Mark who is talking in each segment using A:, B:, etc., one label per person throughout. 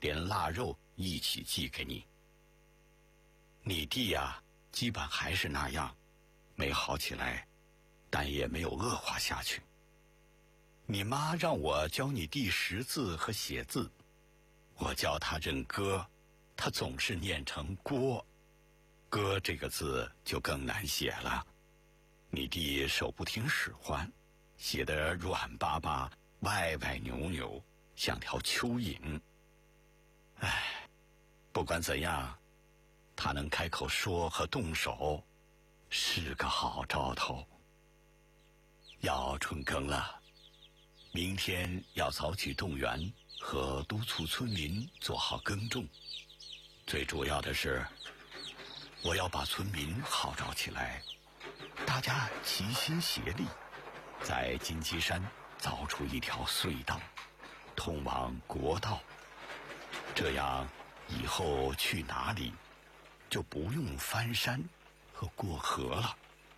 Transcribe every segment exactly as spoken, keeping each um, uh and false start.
A: 连腊肉一起寄给你。你弟呀，基本还是那样，没好起来，但也没有恶化下去。你妈让我教你弟识字和写字，我教他认歌，他总是念成郭，歌这个字就更难写了。你弟手不听使唤，写得软巴巴，歪歪扭扭，像条蚯蚓。唉，不管怎样，他能开口说和动手，是个好兆头。要春耕了，明天要早起动员和督促村民做好耕种。最主要的是，我要把村民号召起来，大家齐心协力，在金鸡山凿出一条隧道，通往国道。这样以后去哪里就不用翻山和过河了。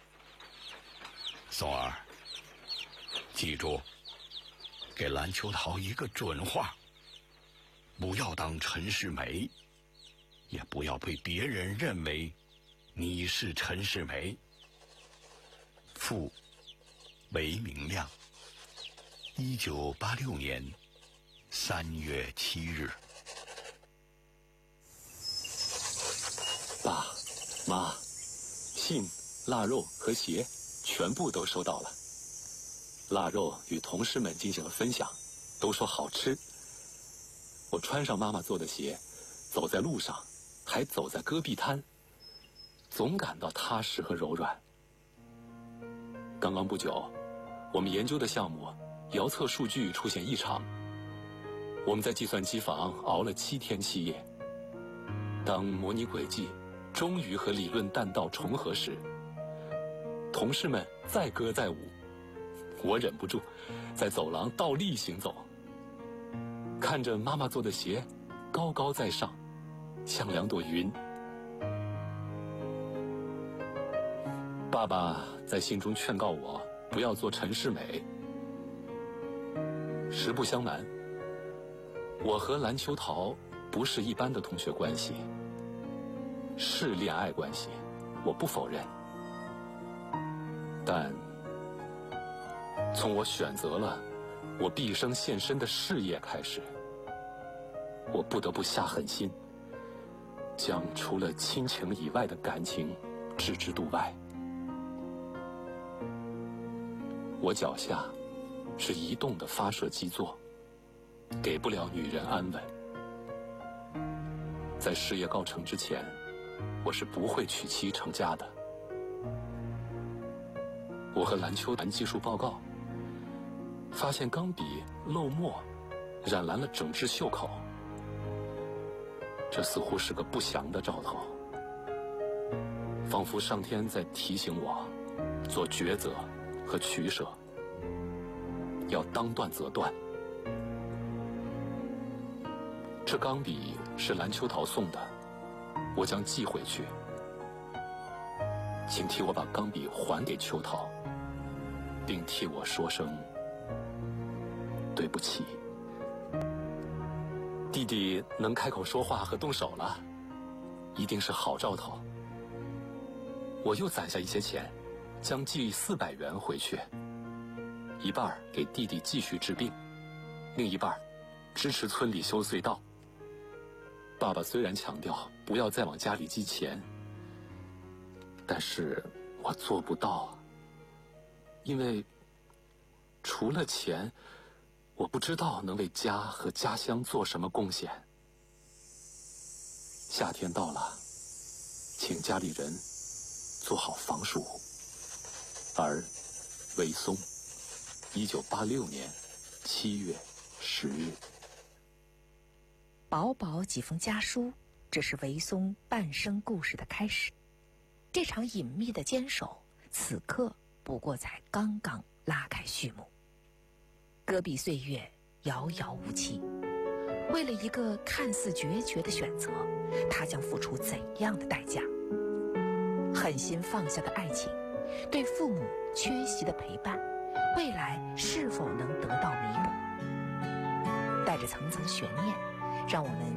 A: 松儿，记住，给蓝秋桃一个准话，不要当陈世美，也不要被别人认为你是陈世美。父韦明亮，一九八六年三月七日。
B: 爸妈，信、腊肉和鞋全部都收到了。腊肉与同事们进行了分享，都说好吃。我穿上妈妈做的鞋，走在路上，还走在戈壁滩，总感到踏实和柔软。刚刚不久，我们研究的项目遥测数据出现异常。我们在计算机房熬了七天七夜。当模拟轨迹终于和理论弹道重合时，同事们载歌载舞，我忍不住在走廊倒立行走，看着妈妈做的鞋高高在上，像两朵云。爸爸在信中劝告我不要做陈世美。实不相瞒，我和蓝秋桃不是一般的同学关系，是恋爱关系，我不否认。但从我选择了我毕生献身的事业开始，我不得不下狠心，将除了亲情以外的感情置之度外。我脚下是移动的发射基座，给不了女人安稳。在事业告成之前，我是不会娶妻成家的。我和蓝秋谈技术报告，发现钢笔漏墨染蓝了整只袖口，这似乎是个不祥的兆头，仿佛上天在提醒我做抉择和取舍，要当断则断。这钢笔是蓝秋桃送的，我将寄回去，请替我把钢笔还给秋桃，并替我说声对不起。弟弟能开口说话和动手了，一定是好兆头。我又攒下一些钱，将寄四百元回去，一半给弟弟继续治病，另一半支持村里修隧道。爸爸虽然强调不要再往家里寄钱，但是我做不到，因为除了钱，我不知道能为家和家乡做什么贡献。夏天到了，请家里人做好防暑。而韦松，一九八六年七月十日。
C: 薄薄几封家书，这是韦松半生故事的开始。这场隐秘的坚守，此刻不过才刚刚拉开序幕。戈壁岁月遥遥无期，为了一个看似决绝的选择，他将付出怎样的代价？狠心放下的爱情，对父母缺席的陪伴，未来是否能得到弥补？带着层层悬念，让我们